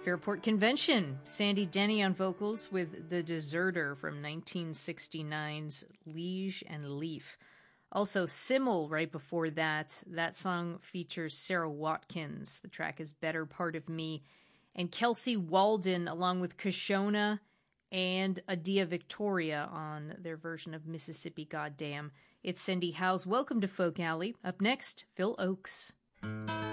Fairport Convention, Sandy Denny on vocals with The Deserter from 1969's Liege and Leaf. Also, Simmel right before that. That song features Sarah Watkins. The track is Better Part of Me. And Kelsey Walden along with Kashona and Adia Victoria on their version of Mississippi Goddamn. It's Cindy Howes. Welcome to Folk Alley. Up next, Phil Ochs.